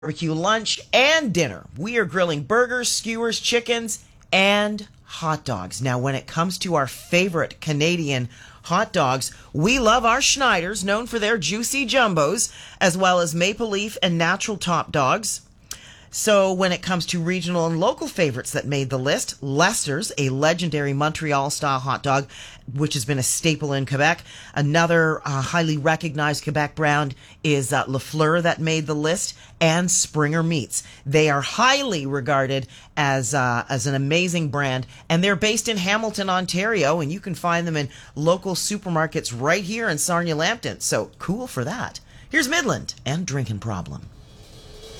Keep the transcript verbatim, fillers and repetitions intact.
barbecue lunch and dinner. We are grilling burgers, skewers, chickens, and hot dogs. Now, when it comes to our favorite Canadian hot dogs, we love our Schneiders, known for their juicy jumbos, as well as Maple Leaf and Natural Top Dogs. So when it comes to regional and local favorites that made the list, Lester's, a legendary Montreal-style hot dog, which has been a staple in Quebec. Another uh, highly recognized Quebec brand is uh, Lafleur that made the list, and Springer Meats. They are highly regarded as uh, as an amazing brand, and they're based in Hamilton, Ontario, and you can find them in local supermarkets right here in Sarnia-Lambton. So cool for that. Here's Midland and Drinking Problem.